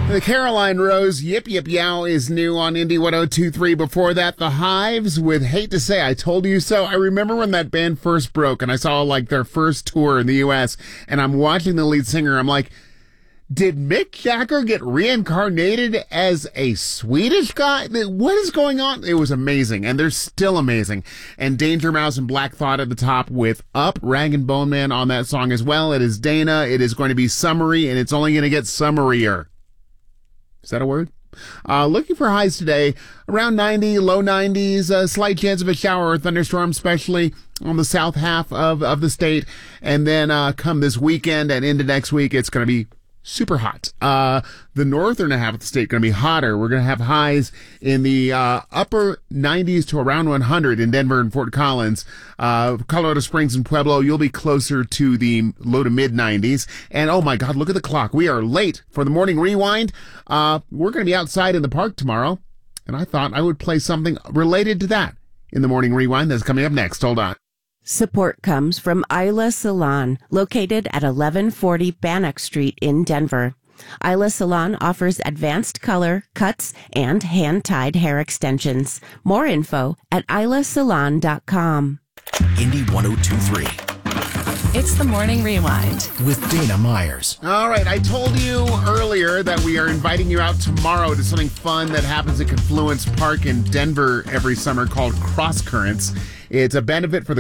The Caroline Rose Yip Yip Yow is new on Indie 102.3. Before that, The Hives with Hate to Say I Told You So. I remember when that band first broke and I saw like their first tour in the U.S. and I'm watching the lead singer. I'm like, did Mick Jagger get reincarnated as a Swedish guy? What is going on? It was amazing, and they're still amazing. And Danger Mouse and Black Thought at the top with Up, Rag and Bone Man on that song as well. It is Dana. It is going to be summery, and it's only going to get summerier. Is that a word? Looking for highs today, around 90, low 90s, a slight chance of a shower or thunderstorm, especially on the south half of the state. And then come this weekend and into next week, it's going to be super hot. The northern half of the state going to be hotter. We're going to have highs in the upper 90s to around 100 in Denver and Fort Collins. Colorado Springs and Pueblo, you'll be closer to the low to mid 90s. And oh my God, look at the clock. We are late for the morning rewind. We're going to be outside in the park tomorrow. And I thought I would play something related to that in the morning rewind that's coming up next. Hold on. Support comes from Isla Salon, located at 1140 Bannock Street in Denver. Isla Salon offers advanced color, cuts, and hand-tied hair extensions. More info at islasalon.com. Indie 102.3. It's the Morning Rewind with Dana Myers. All right, I told you earlier that we are inviting you out tomorrow to something fun that happens at Confluence Park in Denver every summer called Cross Currents. It's a benefit for the